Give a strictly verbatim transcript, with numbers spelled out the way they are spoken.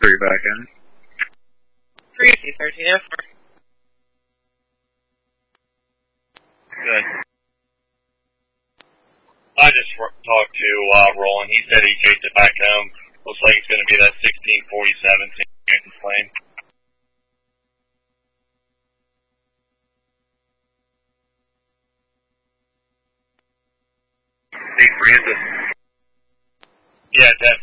three back in. three C thirteen F. Good. I just talked to uh, Roland. He said he chased it back home. Looks like it's going to be that sixteen forty-seven plane. Saint Francis. Yeah, that's